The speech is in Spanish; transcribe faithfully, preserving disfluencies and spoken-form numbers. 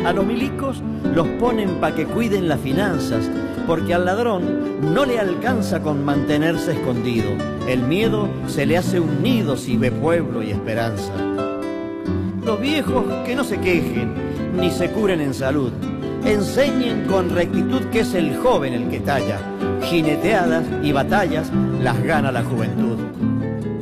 A los milicos los ponen pa' que cuiden las finanzas, porque al ladrón no le alcanza con mantenerse escondido. El miedo se le hace un nido si ve pueblo y esperanza. Los viejos que no se quejen ni se curen en salud, enseñen con rectitud que es el joven el que talla. Jineteadas y batallas las gana la juventud.